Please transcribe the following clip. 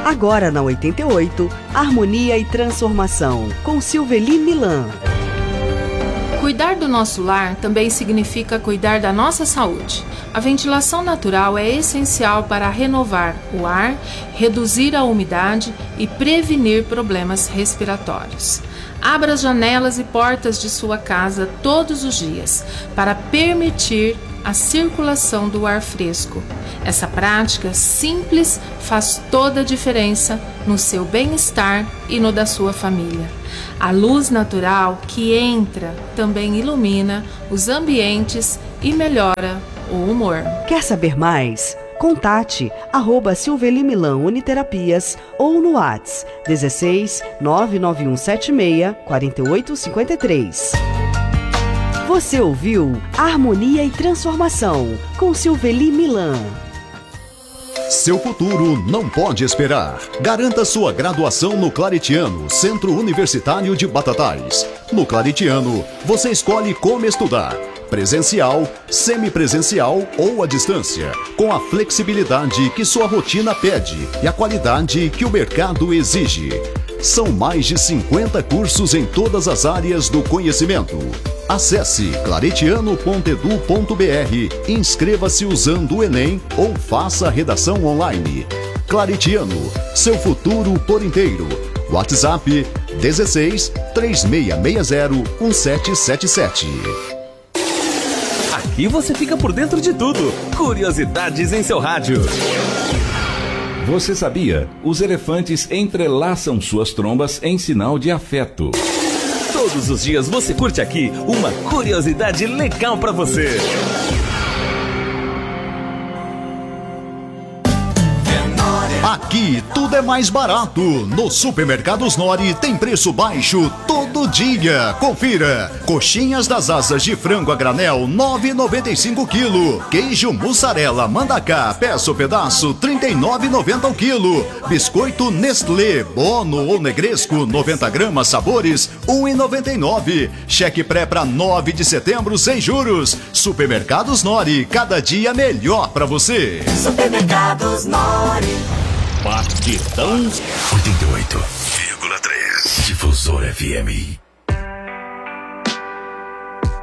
Agora na 88, Harmonia e Transformação, com Silveli Milan. Cuidar do nosso lar também significa cuidar da nossa saúde. A ventilação natural é essencial para renovar o ar, reduzir a umidade e prevenir problemas respiratórios. Abra as janelas e portas de sua casa todos os dias para permitir a circulação do ar fresco. Essa prática simples faz toda a diferença no seu bem-estar e no da sua família. A luz natural que entra também ilumina os ambientes e melhora o humor. Quer saber mais? Contate @Silveli Milan Uniterapias ou no WhatsApp 16 99176 4853. Você ouviu Harmonia e Transformação, com Silveli Milan. Seu futuro não pode esperar. Garanta sua graduação no Claretiano, Centro Universitário de Batatais. No Claretiano, você escolhe como estudar: presencial, semipresencial ou à distância, com a flexibilidade que sua rotina pede e a qualidade que o mercado exige. São mais de 50 cursos em todas as áreas do conhecimento. Acesse claretiano.edu.br, inscreva-se usando o Enem ou faça a redação online. Claretiano, seu futuro por inteiro. WhatsApp 16 3660 1777. Aqui você fica por dentro de tudo. Curiosidades em seu rádio. Você sabia? Os elefantes entrelaçam suas trombas em sinal de afeto. Todos os dias você curte aqui uma curiosidade legal pra você. Aqui tudo é mais barato. No Supermercados Nori tem preço baixo todo dia. Confira. Coxinhas das asas de frango a granel 9,95 kg. Queijo mussarela Mandacá, peça o pedaço 39,90 o quilo. Biscoito Nestlé Bono ou Negresco 90 gramas sabores 1,99. Cheque pré para 9 de setembro sem juros. Supermercados Nori, cada dia melhor para você. Supermercados Nori. Batidão 88,3 Difusor FM.